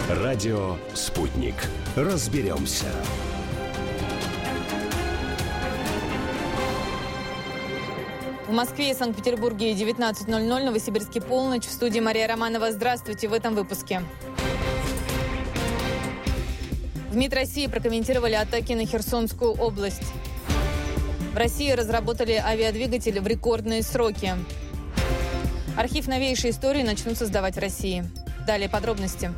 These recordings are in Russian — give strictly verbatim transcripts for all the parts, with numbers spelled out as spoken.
Радио «Спутник». Разберемся. В Москве и Санкт-Петербурге девятнадцать ноль ноль, Новосибирске полночь. В студии Мария Романова. Здравствуйте в этом выпуске. В МИД России прокомментировали атаки на Херсонскую область. В России разработали авиадвигатель в рекордные сроки. Архив новейшей истории начнут создавать в России. Далее подробности.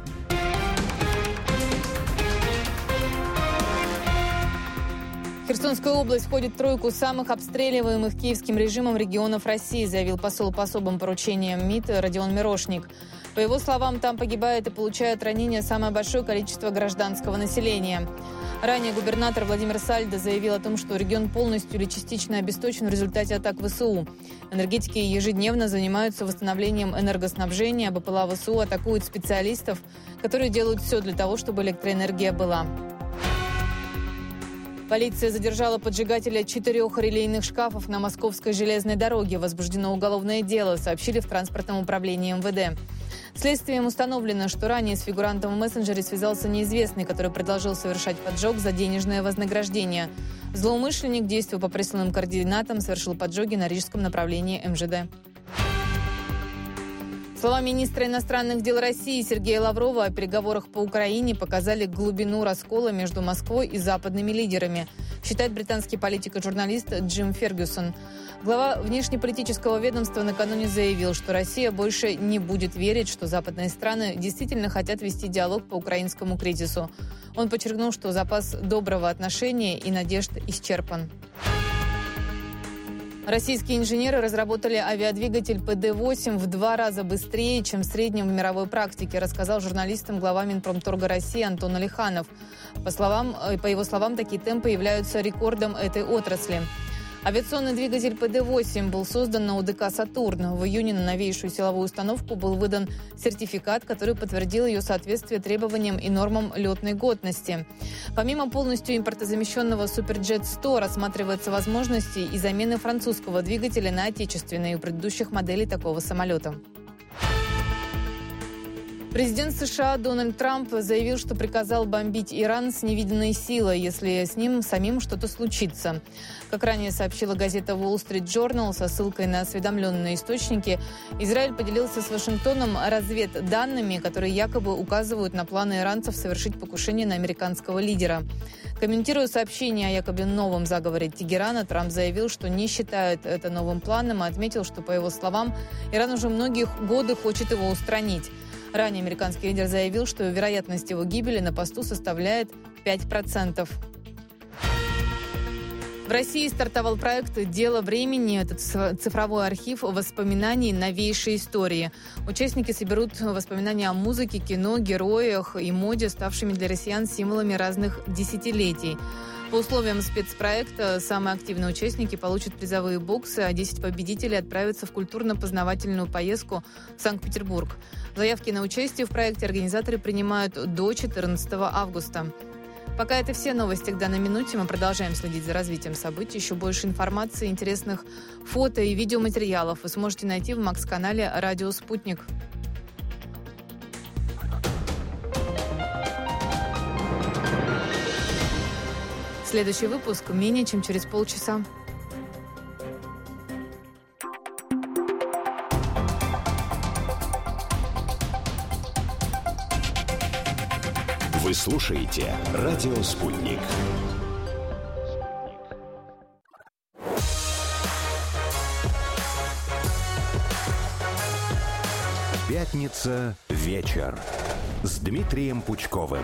Херсонская область входит в тройку самых обстреливаемых киевским режимом регионов России, заявил посол по особым поручениям МИД Родион Мирошник. По его словам, там погибает и получает ранения самое большое количество гражданского населения. Ранее губернатор Владимир Сальдо заявил о том, что регион полностью или частично обесточен в результате атак ВСУ. Энергетики ежедневно занимаются восстановлением энергоснабжения, а БПЛА ВСУ атакуют специалистов, которые делают все для того, чтобы электроэнергия была. Полиция задержала поджигателя четырех релейных шкафов на Московской железной дороге. Возбуждено уголовное дело, сообщили в транспортном управлении МВД. Следствием установлено, что ранее с фигурантом в мессенджере связался неизвестный, который предложил совершать поджог за денежное вознаграждение. Злоумышленник, действуя по присланным координатам, совершил поджоги на рижском направлении эм жэ дэ. Слова министра иностранных дел России Сергея Лаврова о переговорах по Украине показали глубину раскола между Москвой и западными лидерами, считает британский политик и журналист Джим Фергюсон. Глава внешнеполитического ведомства накануне заявил, что Россия больше не будет верить, что западные страны действительно хотят вести диалог по украинскому кризису. Он подчеркнул, что запас доброго отношения и надежд исчерпан. Российские инженеры разработали авиадвигатель пэ дэ восемь в два раза быстрее, чем в среднем в мировой практике, рассказал журналистам глава Минпромторга России Антон Алиханов. По словам, по его словам, такие темпы являются рекордом этой отрасли. Авиационный двигатель пэ дэ восемь был создан на у дэ ка «Сатурн». В июне на новейшую силовую установку был выдан сертификат, который подтвердил ее соответствие требованиям и нормам летной годности. Помимо полностью импортозамещенного Суперджет сто рассматривается возможность и замены французского двигателя на отечественные у предыдущих моделей такого самолета. Президент США Дональд Трамп заявил, что приказал бомбить Иран с невиданной силой, если с ним самим что-то случится. Как ранее сообщила газета Wall Street Journal со ссылкой на осведомленные источники, Израиль поделился с Вашингтоном разведданными, которые якобы указывают на планы иранцев совершить покушение на американского лидера. Комментируя сообщение о якобы новом заговоре Тегерана, Трамп заявил, что не считает это новым планом, и отметил, что, по его словам, Иран уже многие годы хочет его устранить. Ранее американский лидер заявил, что вероятность его гибели на посту составляет пять процентов. В России стартовал проект «Дело времени». Это цифровой архив воспоминаний новейшей истории. Участники соберут воспоминания о музыке, кино, героях и моде, ставшими для россиян символами разных десятилетий. По условиям спецпроекта самые активные участники получат призовые боксы, а десять победителей отправятся в культурно-познавательную поездку в Санкт-Петербург. Заявки на участие в проекте организаторы принимают до четырнадцатого августа. Пока это все новости к данной минуте. Мы продолжаем следить за развитием событий. Еще больше информации, интересных фото и видеоматериалов вы сможете найти в Макс-канале «Радио Спутник». Следующий выпуск менее чем через полчаса. Вы слушаете «Радио Спутник». Пятница. Вечер. С Дмитрием Пучковым.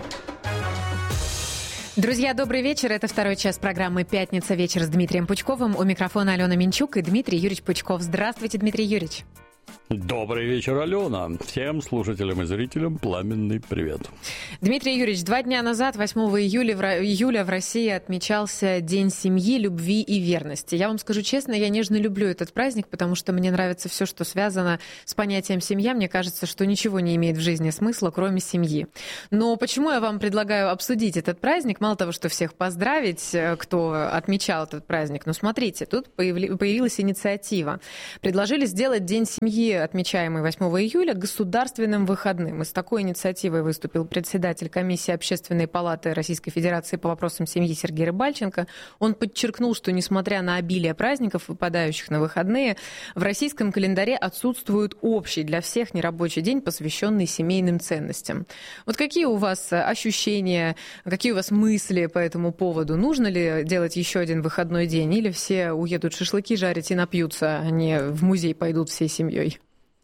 Друзья, добрый вечер. Это второй час программы «Пятница. Вечер» с Дмитрием Пучковым. У микрофона Алена Минчук и Дмитрий Юрьевич Пучков. Здравствуйте, Дмитрий Юрьевич. Добрый вечер, Алена. Всем слушателям и зрителям пламенный привет. Дмитрий Юрьевич, два дня назад, восьмого июля, июля в России отмечался День семьи, любви и верности. Я вам скажу честно, я нежно люблю этот праздник, потому что мне нравится все, что связано с понятием семья. Мне кажется, что ничего не имеет в жизни смысла, кроме семьи. Но почему я вам предлагаю обсудить этот праздник? Мало того, что всех поздравить, кто отмечал этот праздник. Но смотрите, тут появилась инициатива. Предложили сделать День семьи отмечаемый восьмого июля, государственным выходным. И с такой инициативой выступил председатель комиссии Общественной палаты Российской Федерации по вопросам семьи Сергей Рыбальченко. Он подчеркнул, что несмотря на обилие праздников, выпадающих на выходные, в российском календаре отсутствует общий для всех нерабочий день, посвященный семейным ценностям. Вот какие у вас ощущения, какие у вас мысли по этому поводу? Нужно ли делать еще один выходной день, или все уедут шашлыки жарить и напьются, они в музей пойдут всей семьей?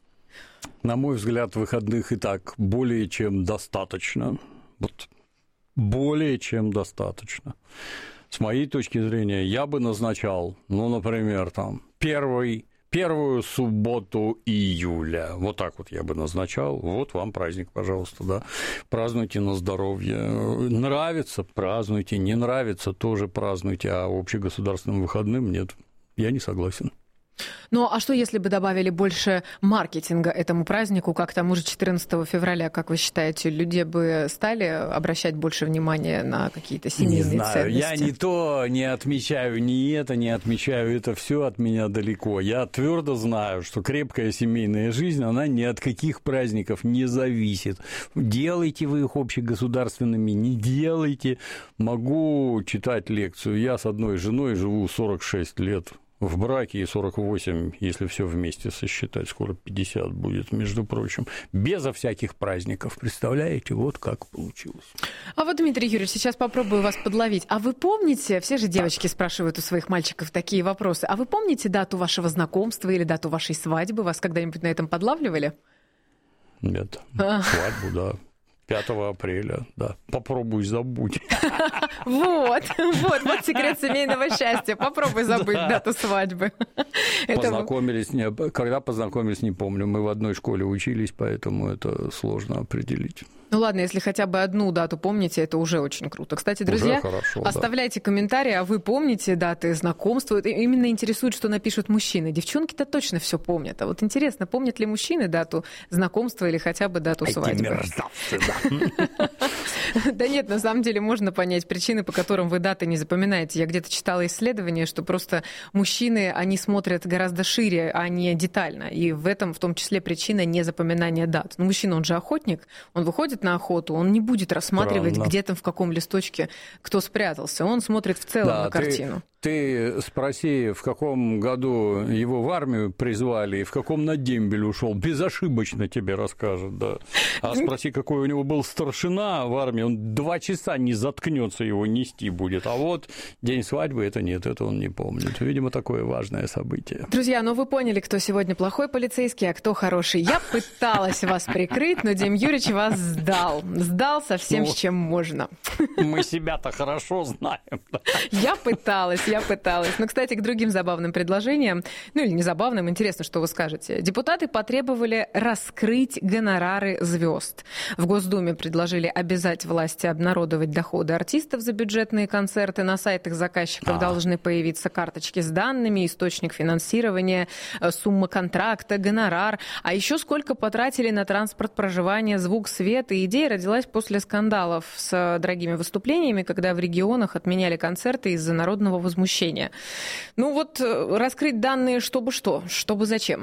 На мой взгляд, выходных и так более чем достаточно. Вот более чем достаточно. С моей точки зрения, я бы назначал, ну, например, там, первый, первую субботу июля. Вот так вот я бы назначал. Вот вам праздник, пожалуйста, да. Празднуйте на здоровье. Нравится – празднуйте, не нравится – тоже празднуйте, а общегосударственным выходным нет. Я не согласен. Ну, а что, если бы добавили больше маркетинга этому празднику, как тому же четырнадцатого февраля, как вы считаете, люди бы стали обращать больше внимания на какие-то семейные ценности? Не знаю, ценности? Я ни то не отмечаю, ни это не отмечаю, это все от меня далеко. Я твердо знаю, что крепкая семейная жизнь, она ни от каких праздников не зависит. Делайте вы их общегосударственными, не делайте. Могу читать лекцию. Я с одной женой живу сорок шесть лет. В браке и сорок восемь, если все вместе сосчитать, скоро пятьдесят будет, между прочим, безо всяких праздников. Представляете, вот как получилось. А вот, Дмитрий Юрьевич, сейчас попробую вас подловить. А вы помните, все же девочки так. спрашивают у своих мальчиков такие вопросы, а вы помните дату вашего знакомства или дату вашей свадьбы? Вас когда-нибудь на этом подлавливали? Нет, свадьбу, да. пятого апреля, да. Попробуй забудь. Вот, вот, вот секрет семейного счастья. Попробуй забыть дату свадьбы. Познакомились, когда познакомились, не помню. Мы в одной школе учились, поэтому это сложно определить. Ну ладно, если хотя бы одну дату помните, это уже очень круто. Кстати, друзья, хорошо, оставляйте да. комментарии, а вы помните даты знакомства? Именно интересует, что напишут мужчины. Девчонки-то точно все помнят. А вот интересно, помнят ли мужчины дату знакомства или хотя бы дату свадьбы? Эти мерзавцы, да. Да нет, на самом деле можно понять причины, по которым вы даты не запоминаете. Я где-то читала исследование, что просто мужчины, они смотрят гораздо шире, а не детально. И в этом в том числе причина незапоминания дат. Но мужчина, он же охотник, он выходит на охоту, он не будет рассматривать, Правильно. где там, в каком листочке кто спрятался. Он смотрит в целом да, на картину. Ты, ты спроси, в каком году его в армию призвали и в каком на дембель ушел. Безошибочно тебе расскажет, да. А спроси, какой у него был старшина в армии, он два часа не заткнется, его нести будет. А вот день свадьбы, это нет, это он не помнит. Видимо, такое важное событие. Друзья, ну вы поняли, кто сегодня плохой полицейский, а кто хороший. Я пыталась вас прикрыть, но Дим Юрьевич вас сдал. Сдал совсем, ну, с чем можно. Мы себя-то хорошо знаем. Я пыталась, я пыталась. Но, кстати, к другим забавным предложениям, ну или не забавным, интересно, что вы скажете. Депутаты потребовали раскрыть гонорары звезд. В Госдуме предложили обязать власти обнародовать доходы артистов за бюджетные концерты. На сайтах заказчиков а. должны появиться карточки с данными, источник финансирования, сумма контракта, гонорар. А еще сколько потратили на транспорт, проживание, звук, свет. И идея родилась после скандалов с дорогими выступлениями, когда в регионах отменяли концерты из-за народного возмущения. Ну вот раскрыть данные, чтобы что? Чтобы зачем?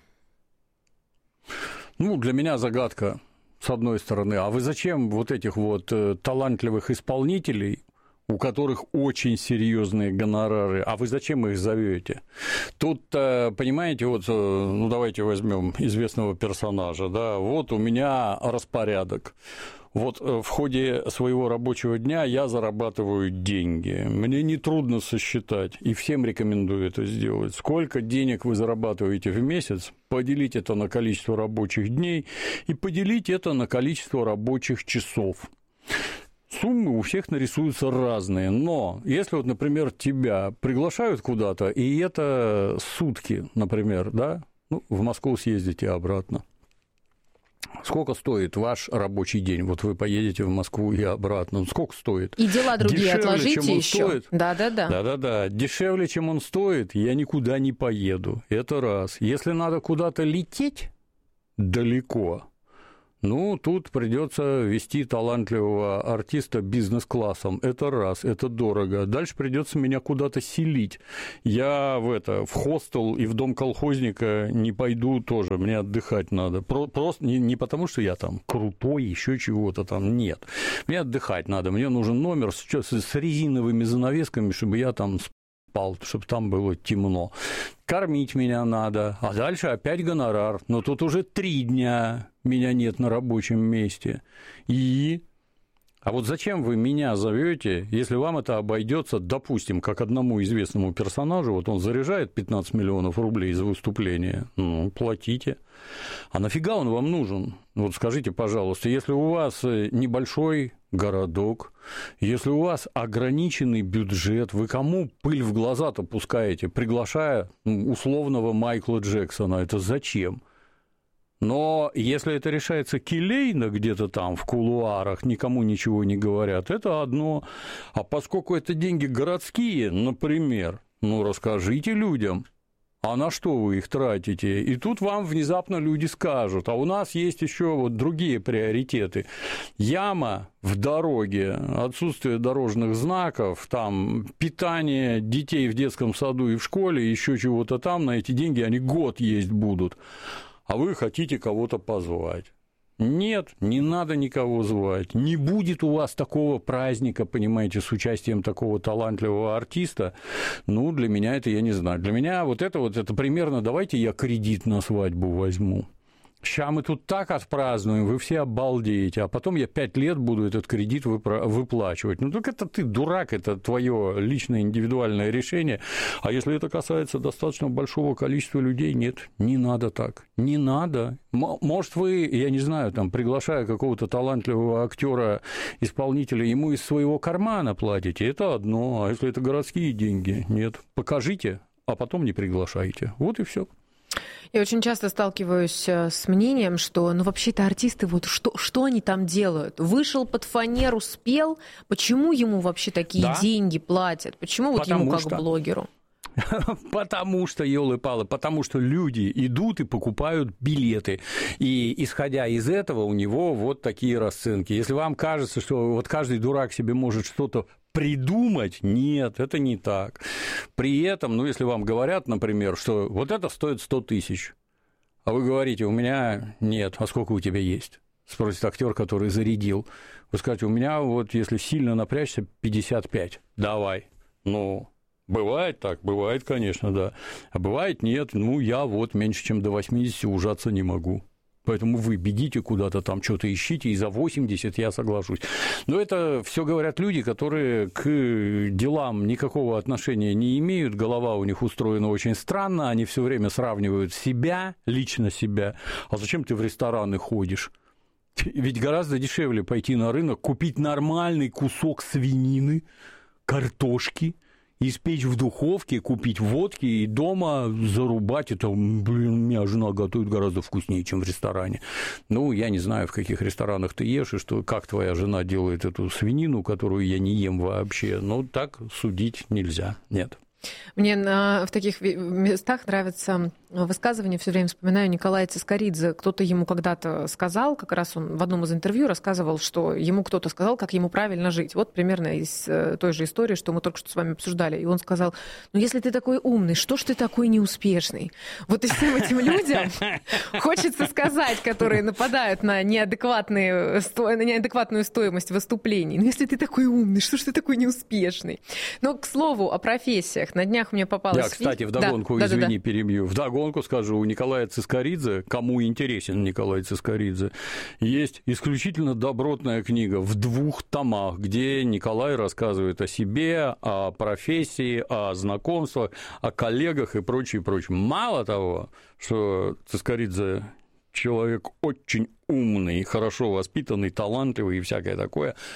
Ну, для меня загадка. С одной стороны, а вы зачем вот этих вот талантливых исполнителей, у которых очень серьезные гонорары, а вы зачем их зовете? Тут, понимаете, вот, ну давайте возьмем известного персонажа, да, вот у меня распорядок. Вот в ходе своего рабочего дня я зарабатываю деньги. Мне нетрудно сосчитать, и всем рекомендую это сделать. Сколько денег вы зарабатываете в месяц, поделить это на количество рабочих дней и поделить это на количество рабочих часов. Суммы у всех нарисуются разные, но если вот, например, тебя приглашают куда-то, и это сутки, например, да, ну, в Москву съездите обратно. Сколько стоит ваш рабочий день? Вот вы поедете в Москву и обратно. Сколько стоит? И дела другие Дешевле, отложите еще. Да-да-да. Да-да-да. Дешевле, чем он стоит, я никуда не поеду. Это раз. Если надо куда-то лететь далеко, Ну, тут придется вести талантливого артиста бизнес-классом. Это раз, это дорого. Дальше придется меня куда-то селить. Я в это, в хостел и в дом колхозника не пойду тоже, мне отдыхать надо. Просто не, не потому, что я там крутой, еще чего-то там, нет. Мне отдыхать надо, мне нужен номер с, с резиновыми занавесками, чтобы я там спал, чтобы там было темно. Кормить меня надо, а дальше опять гонорар. Но тут уже три дня меня нет на рабочем месте. И... А вот зачем вы меня зовете, если вам это обойдется, допустим, как одному известному персонажу, вот он заряжает пятнадцать миллионов рублей за выступление, ну, платите. А нафига он вам нужен? Вот скажите, пожалуйста, если у вас небольшой городок, если у вас ограниченный бюджет, вы кому пыль в глаза-то пускаете, приглашая условного Майкла Джексона? Это зачем? Но если это решается келейно где-то там, в кулуарах, никому ничего не говорят, это одно. А поскольку это деньги городские, например, ну, расскажите людям, а на что вы их тратите? И тут вам внезапно люди скажут, а у нас есть еще вот другие приоритеты. Яма в дороге, отсутствие дорожных знаков, там питание детей в детском саду и в школе, еще чего-то там, на эти деньги они год есть будут. А вы хотите кого-то позвать. Нет, не надо никого звать. Не будет у вас такого праздника, понимаете, с участием такого талантливого артиста. Ну, для меня это, я не знаю. Для меня вот это вот, это примерно, давайте я кредит на свадьбу возьму. Сейчас мы тут так отпразднуем, вы все обалдеете, а потом я пять лет буду этот кредит выплачивать. Ну, так это ты дурак, это твое личное индивидуальное решение. А если это касается достаточно большого количества людей, нет, не надо так, не надо. Может, вы, я не знаю, там, приглашая какого-то талантливого актера, исполнителя, ему из своего кармана платите, это одно, а если это городские деньги, нет. Покажите, а потом не приглашайте. Вот и все. Я очень часто сталкиваюсь с мнением, что, ну, вообще-то артисты, вот что, что они там делают? Вышел под фанеру, спел, почему ему вообще такие да? деньги платят? Почему вот Потому ему как что... блогеру? Потому что, ёлы-палы, потому что люди идут и покупают билеты. И, исходя из этого, у него вот такие расценки. Если вам кажется, что вот каждый дурак себе может что-то придумать, нет, это не так. При этом, ну, если вам говорят, например, что вот это стоит сто тысяч, а вы говорите, у меня нет, а сколько у тебя есть? Спросит актер, который зарядил. Вы скажете, у меня вот, если сильно напрячься, пятьдесят пять. Давай. Ну... Бывает так, бывает, конечно, да. А бывает нет, ну, я вот меньше, чем до восьмидесяти ужаться не могу. Поэтому вы бегите куда-то там, что-то ищите, и за восемьдесят я соглашусь. Но это все говорят люди, которые к делам никакого отношения не имеют, голова у них устроена очень странно, они все время сравнивают себя, лично себя. А зачем ты в рестораны ходишь? Ведь гораздо дешевле пойти на рынок, купить нормальный кусок свинины, картошки, испечь в духовке, купить водки и дома зарубать. Это, блин, у меня жена готовит гораздо вкуснее, чем в ресторане. Ну, я не знаю, в каких ресторанах ты ешь, и что, как твоя жена делает эту свинину, которую я не ем вообще. Но так судить нельзя, нет. Мне на, в таких местах нравится высказывание, все время вспоминаю Николая Цискоридзе. Кто-то ему когда-то сказал, как раз он в одном из интервью рассказывал, что ему кто-то сказал, как ему правильно жить. Вот примерно из той же истории, что мы только что с вами обсуждали. И он сказал, ну если ты такой умный, что ж ты такой неуспешный? Вот и всем этим людям хочется сказать, которые нападают на неадекватные, на неадекватную стоимость выступлений. Ну если ты такой умный, что ж ты такой неуспешный? Но, к слову, о профессиях. На днях мне попалось... Я, кстати, вдогонку, да, извини, да, да, перебью. Вдогонку скажу, у Николая Цискоридзе, кому интересен Николай Цискоридзе, есть исключительно добротная книга в двух томах, где Николай рассказывает о себе, о профессии, о знакомствах, о коллегах и прочее, прочее. Мало того, что Цискоридзе человек очень умный, хорошо воспитанный, талантливый и всякое такое,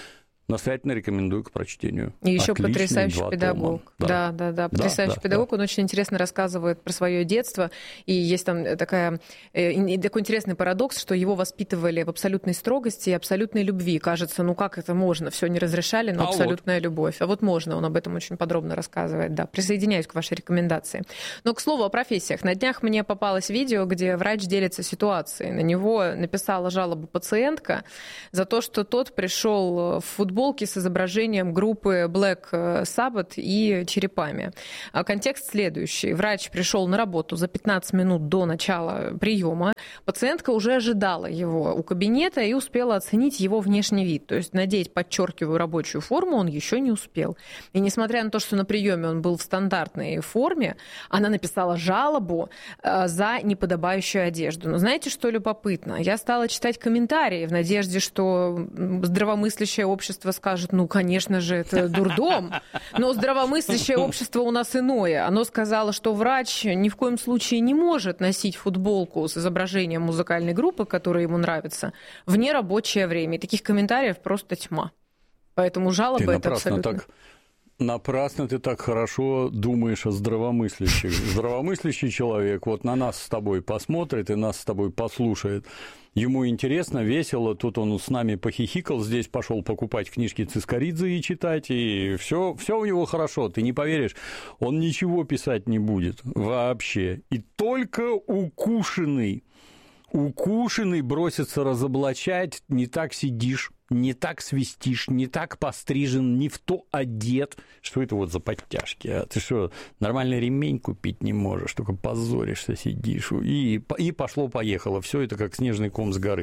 настоятельно рекомендую к прочтению. И еще Отличный потрясающий педагог. Да, да, да, да. Потрясающий да, педагог. Да. Он очень интересно рассказывает про свое детство. И есть там такая, э, такой интересный парадокс, что его воспитывали в абсолютной строгости и абсолютной любви. Кажется, ну как это можно? Все не разрешали, но а абсолютная вот. любовь. А вот можно. Он об этом очень подробно рассказывает. Да, присоединяюсь к вашей рекомендации. Но, к слову, о профессиях. На днях мне попалось видео, где врач делится ситуацией. На него написала жалобу пациентка за то, что тот пришел в футбол с изображением группы Black Sabbath и черепами. Контекст следующий. Врач пришел на работу за пятнадцать минут до начала приема. Пациентка уже ожидала его у кабинета и успела оценить его внешний вид. То есть надеть, подчеркиваю, рабочую форму он еще не успел. И несмотря на то, что на приеме он был в стандартной форме, она написала жалобу за неподобающую одежду. Но знаете, что любопытно? Я стала читать комментарии в надежде, что здравомыслящее общество скажет, ну, конечно же, это дурдом, но здравомыслящее общество у нас иное. Оно сказало, что врач ни в коем случае не может носить футболку с изображением музыкальной группы, которая ему нравится, в нерабочее время. И таких комментариев просто тьма. Поэтому жалоба это абсолютно... Так... Напрасно ты так хорошо думаешь о здравомыслящих. Здравомыслящий человек вот на нас с тобой посмотрит и нас с тобой послушает. Ему интересно, весело, тут он с нами похихикал, здесь пошел покупать книжки Цискоридзе и читать, и все, все у него хорошо, ты не поверишь, он ничего писать не будет вообще. И только укушенный, укушенный бросится разоблачать, не так сидишь, не так свистишь, не так пострижен, не в то одет. Что это вот за подтяжки? А ты что, нормальный ремень купить не можешь, только позоришься, сидишь. И, и пошло-поехало. Все это как снежный ком с горы.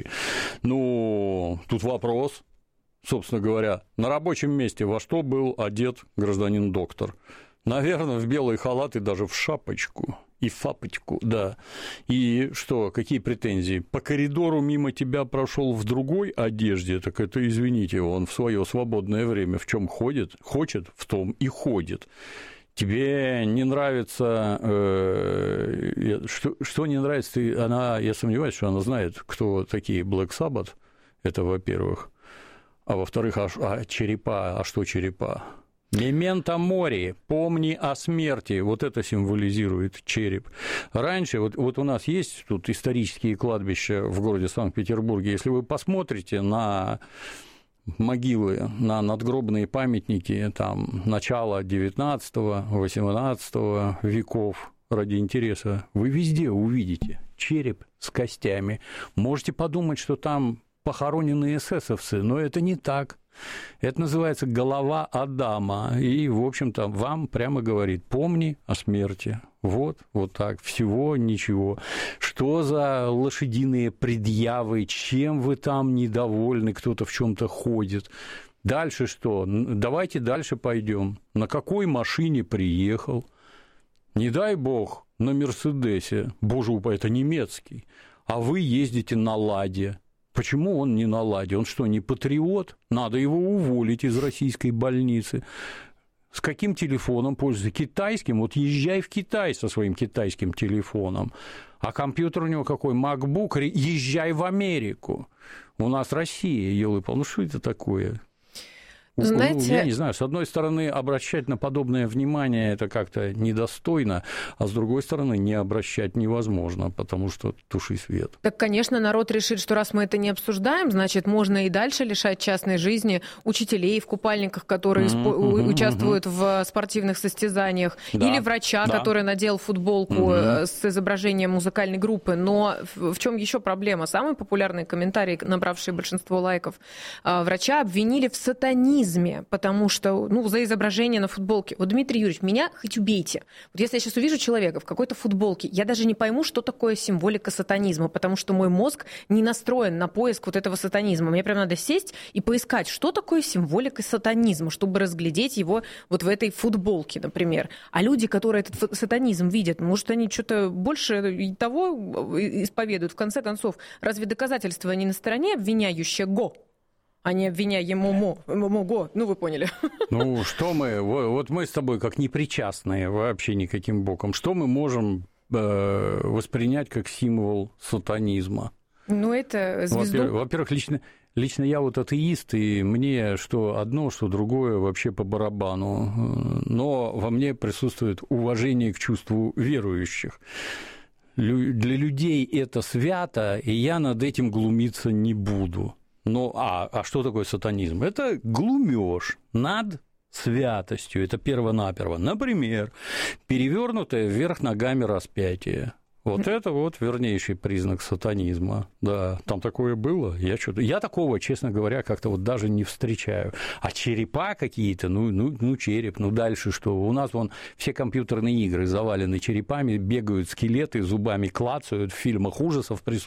Ну, тут вопрос, собственно говоря, на рабочем месте во что был одет гражданин-доктор? Наверное, в белый халат и даже в шапочку. И фапочку, да. И что, какие претензии? По коридору мимо тебя прошел в другой одежде, так это, извините, он в свое свободное время в чем ходит? Хочет, в том и ходит. Тебе не нравится, э, что, что не нравится, ты, она, я сомневаюсь, что она знает, кто такие Black Sabbath, это во-первых. А во-вторых, а, а черепа, а что черепа? Мементо мори, помни о смерти, вот это символизирует череп. Раньше, вот, вот у нас есть тут исторические кладбища в городе Санкт-Петербурге, если вы посмотрите на могилы, на надгробные памятники там, начала девятнадцатого-восемнадцатого веков, ради интереса, вы везде увидите череп с костями. Можете подумать, что там похоронены эсэсовцы, но это не так. Это называется голова Адама. И, в общем-то, вам прямо говорит, помни о смерти. Вот, вот так, всего ничего. Что за лошадиные предъявы, чем вы там недовольны, кто-то в чем-то ходит. Дальше что? Давайте дальше пойдем. На какой машине приехал? Не дай бог, на Мерседесе. Боже упаси, это немецкий. А вы ездите на Ладе. Почему он не на Ладе? Он что, не патриот? Надо его уволить из российской больницы. С каким телефоном пользуется? Китайским? Вот езжай в Китай со своим китайским телефоном. А компьютер у него какой? MacBook? Езжай в Америку. У нас Россия, елы-пал. Ну, что это такое? Знаете... Я не знаю, с одной стороны, обращать на подобное внимание это как-то недостойно, а с другой стороны, не обращать невозможно, потому что туши свет. Так, конечно, народ решит, что раз мы это не обсуждаем, значит, можно и дальше лишать частной жизни учителей в купальниках, которые mm-hmm, спо- mm-hmm, участвуют mm-hmm. в спортивных состязаниях, да, или врача, да. который надел футболку mm-hmm. с изображением музыкальной группы. Но в чем еще проблема? Самый популярный комментарий, набравший большинство лайков, врача обвинили в сатанизме. Потому что, ну, за изображение на футболке. Вот, Дмитрий Юрьевич, меня хоть убейте. Вот если я сейчас увижу человека в какой-то футболке, я даже не пойму, что такое символика сатанизма, потому что мой мозг не настроен на поиск вот этого сатанизма. Мне прям надо сесть и поискать, что такое символика сатанизма, чтобы разглядеть его вот в этой футболке, например. А люди, которые этот сатанизм видят, может, они что-то больше того исповедуют. В конце концов, разве доказательства не на стороне обвиняющего? А не обвиняемому, го, ну вы поняли. Ну что мы, вот мы с тобой как непричастные вообще никаким боком, что мы можем э, воспринять как символ сатанизма? Ну, это звезду... Во-первых, лично, лично я вот атеист, и мне что одно, что другое вообще по барабану. Но во мне присутствует уважение к чувству верующих. Для людей это свято, и я над этим глумиться не буду. Но, а, а что такое сатанизм? Это глумёж над святостью, это перво-наперво. Например, перевернутое вверх ногами распятие. Вот это вот вернейший признак сатанизма. Да, там такое было. Я, что-то... я такого, честно говоря, как-то вот даже не встречаю. А черепа какие-то, ну, ну, ну, череп, ну, дальше что? У нас вон все компьютерные игры завалены черепами, бегают скелеты, зубами клацают, в фильмах ужасов присутствуют.